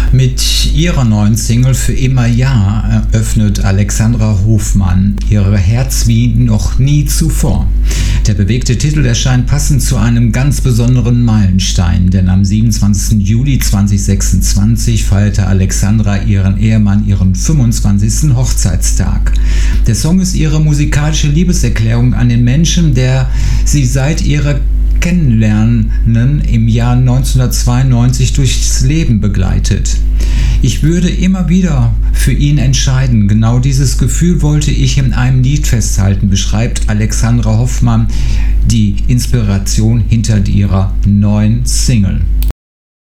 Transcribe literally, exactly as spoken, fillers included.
Mit ihrer neuen Single Für immer ja eröffnet Alexandra Hofmann ihre Herz wie noch nie zuvor. Der bewegte Titel erscheint passend zu einem ganz besonderen Meilenstein, denn am siebenundzwanzigsten Juli zweitausendsechsundzwanzig feierte Alexandra ihren Ehemann ihren fünfundzwanzigsten Hochzeitstag. Der Song ist ihre musikalische Liebeserklärung an den Menschen, der sie seit ihrer Kennenlernen im Jahr neunzehnhundertzweiundneunzig durchs Leben begleitet. Ich würde immer wieder für ihn entscheiden. Genau dieses Gefühl wollte ich in einem Lied festhalten, beschreibt Alexandra Hofmann die Inspiration hinter ihrer neuen Single.